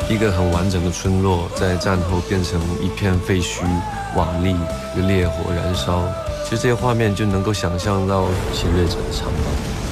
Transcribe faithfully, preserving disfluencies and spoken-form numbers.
一个很完整的村落在战后变成一片废墟、瓦砾，有烈火燃烧。其实这些画面就能够想象到侵略者的残暴。